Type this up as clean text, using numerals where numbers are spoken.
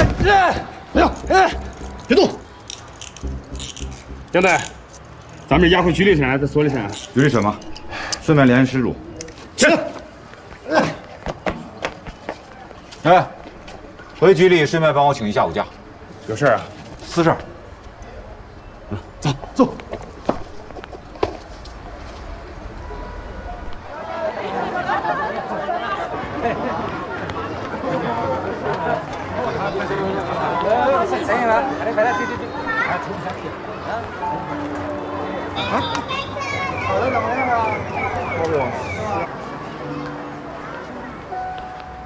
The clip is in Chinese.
别动！ 杨队，咱们押回局里审，再所里审。 局里审吧，顺便联系失主。 去。 哎，回局里顺便帮我请一下午假。 有事啊？ 私事儿。 走。